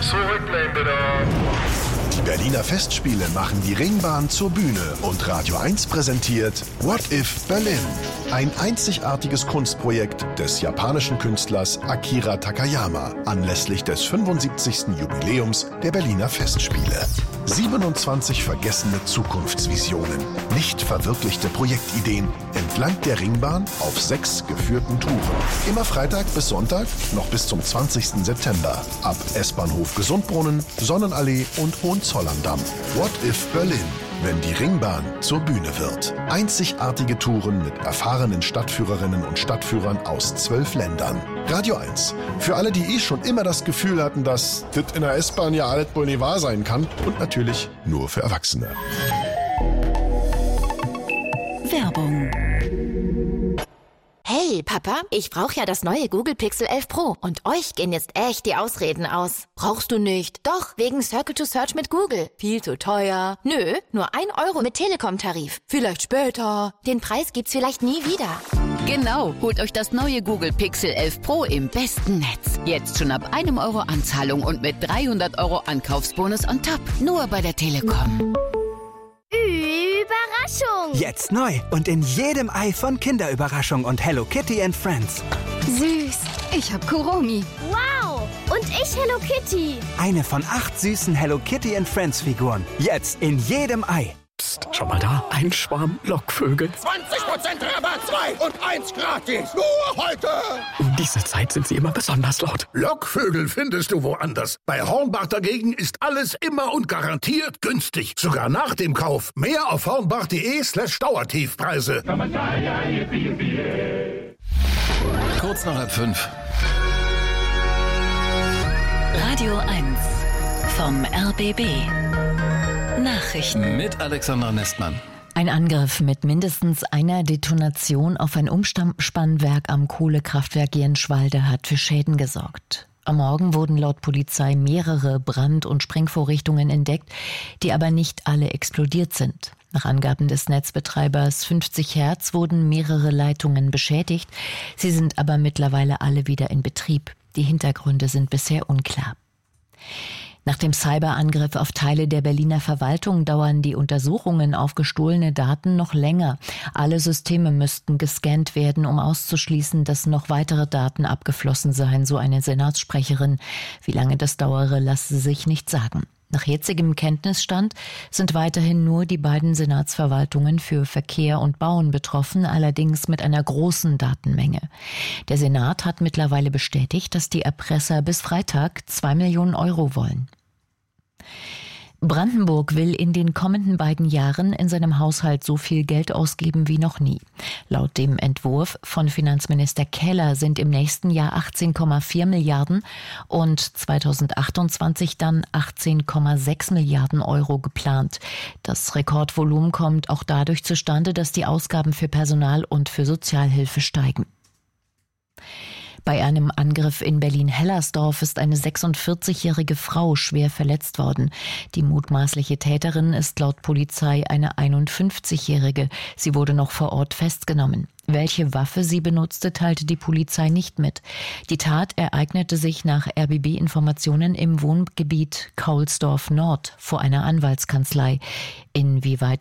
Zurücklehnen bitte. Die Berliner Festspiele machen die Ringbahn zur Bühne und Radio 1 präsentiert What If Berlin? Ein einzigartiges Kunstprojekt des japanischen Künstlers Akira Takayama anlässlich des 75. Jubiläums der Berliner Festspiele. 27 vergessene Zukunftsvisionen, nicht verwirklichte Projektideen entlang der Ringbahn auf 6 geführten Touren. Immer Freitag bis Sonntag, noch bis zum 20. September. Ab S-Bahnhof Gesundbrunnen, Sonnenallee und Hohenzollern-Damm. What if Berlin? Wenn die Ringbahn zur Bühne wird. Einzigartige Touren mit erfahrenen Stadtführerinnen und Stadtführern aus 12 Ländern. Radio 1. Für alle, die schon immer das Gefühl hatten, dass das in der S-Bahn ja alles wohl nicht wahr sein kann. Und natürlich nur für Erwachsene. Werbung. Hey, Papa, ich brauche ja das neue Google Pixel 11 Pro und euch gehen jetzt echt die Ausreden aus. Brauchst du nicht? Doch, wegen Circle to Search mit Google. Viel zu teuer. Nö, nur 1 Euro mit Telekom-Tarif. Vielleicht später. Den Preis gibt's vielleicht nie wieder. Genau, holt euch das neue Google Pixel 11 Pro im besten Netz. Jetzt schon ab 1 Euro Anzahlung und mit 300 Euro Ankaufsbonus on top. Nur bei der Telekom. Überraschung! Jetzt neu und in jedem Ei von Kinderüberraschung und Hello Kitty and Friends. Süß! Ich hab Kuromi. Wow! Und ich Hello Kitty. Eine von 8 süßen Hello Kitty and Friends Figuren. Jetzt in jedem Ei. Psst, schau mal da, ein Schwarm Lockvögel. 20% Rabatt, 2 und 1 gratis. Nur heute. Um diese Zeit sind sie immer besonders laut. Lockvögel findest du woanders. Bei Hornbach dagegen ist alles immer und garantiert günstig. Sogar nach dem Kauf. Mehr auf hornbach.de/Dauertiefpreise. Kurz nach 4:30. Radio 1 vom RBB. Nachrichten Mit Alexandra Nestmann. Ein Angriff mit mindestens einer Detonation auf ein Umspannwerk am Kohlekraftwerk Jenschwalde hat für Schäden gesorgt. Am Morgen wurden laut Polizei mehrere Brand- und Sprengvorrichtungen entdeckt, die aber nicht alle explodiert sind. Nach Angaben des Netzbetreibers 50 Hertz wurden mehrere Leitungen beschädigt. Sie sind aber mittlerweile alle wieder in Betrieb. Die Hintergründe sind bisher unklar. Nach dem Cyberangriff auf Teile der Berliner Verwaltung dauern die Untersuchungen auf gestohlene Daten noch länger. Alle Systeme müssten gescannt werden, um auszuschließen, dass noch weitere Daten abgeflossen seien, so eine Senatssprecherin. Wie lange das dauere, lasse sich nicht sagen. Nach jetzigem Kenntnisstand sind weiterhin nur die beiden Senatsverwaltungen für Verkehr und Bauen betroffen, allerdings mit einer großen Datenmenge. Der Senat hat mittlerweile bestätigt, dass die Erpresser bis Freitag 2 Millionen Euro wollen. Brandenburg will in den kommenden beiden Jahren in seinem Haushalt so viel Geld ausgeben wie noch nie. Laut dem Entwurf von Finanzminister Keller sind im nächsten Jahr 18,4 Milliarden und 2028 dann 18,6 Milliarden Euro geplant. Das Rekordvolumen kommt auch dadurch zustande, dass die Ausgaben für Personal und für Sozialhilfe steigen. Bei einem Angriff in Berlin-Hellersdorf ist eine 46-jährige Frau schwer verletzt worden. Die mutmaßliche Täterin ist laut Polizei eine 51-jährige. Sie wurde noch vor Ort festgenommen. Welche Waffe sie benutzte, teilte die Polizei nicht mit. Die Tat ereignete sich nach RBB-Informationen im Wohngebiet Kaulsdorf Nord vor einer Anwaltskanzlei. Inwieweit